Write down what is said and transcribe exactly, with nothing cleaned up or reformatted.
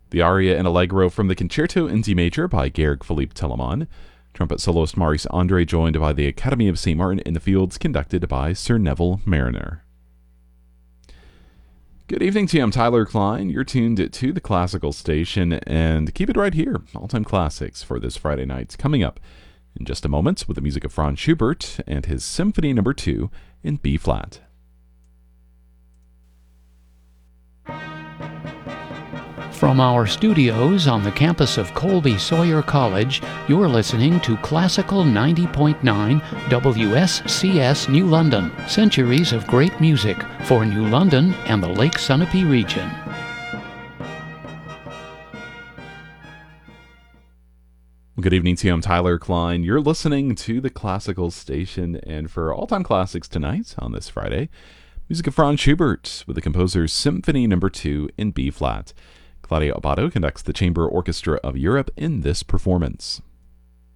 The aria and allegro from the Concerto in D major by Georg Philipp Telemann. Trumpet soloist Maurice Andre joined by the Academy of Saint Martin in the Fields, conducted by Sir Neville Mariner. Good evening to you. I'm Tyler Klein. You're tuned to the Classical Station, and keep it right here. All-time classics for this Friday night. Coming up in just a moment with the music of Franz Schubert and his Symphony Number Two in B-flat. From our studios on the campus of Colby Sawyer College, you're listening to Classical ninety point nine W S C S New London, centuries of great music for New London and the Lake Sunapee region. Good evening to you. I'm Tyler Klein. You're listening to the Classical Station, and for all-time classics tonight on this Friday, music of Franz Schubert with the composer's Symphony Number Two in B-flat. Claudio Abbado conducts the Chamber Orchestra of Europe in this performance.